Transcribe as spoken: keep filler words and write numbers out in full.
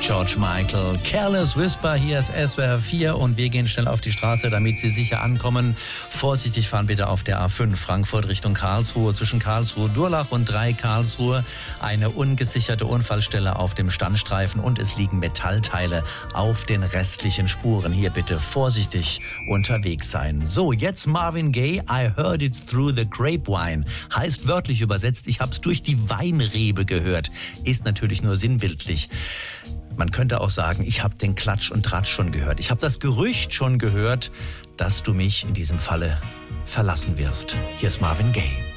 George Michael, Careless Whisper, hier ist S W R vier und wir gehen schnell auf die Straße, damit Sie sicher ankommen. Vorsichtig fahren bitte auf der A fünf, Frankfurt Richtung Karlsruhe, zwischen Karlsruhe-Durlach und drei Karlsruhe. Eine ungesicherte Unfallstelle auf dem Standstreifen und es liegen Metallteile auf den restlichen Spuren. Hier bitte vorsichtig unterwegs sein. So, jetzt Marvin Gaye, I Heard It Through the Grapevine. Heißt wörtlich übersetzt, ich hab's durch die Weinrebe gehört. Ist natürlich nur sinnbildlich. Man könnte auch sagen, ich habe den Klatsch und Tratsch schon gehört. Ich habe das Gerücht schon gehört, dass du mich in diesem Falle verlassen wirst. Hier ist Marvin Gaye.